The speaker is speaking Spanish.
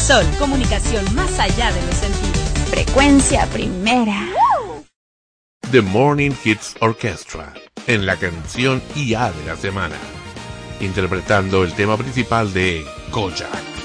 Sol, comunicación más allá de los sentidos. Frecuencia primera. The Morning Hits Orchestra, en la canción IA de la semana, interpretando el tema principal de Kojak.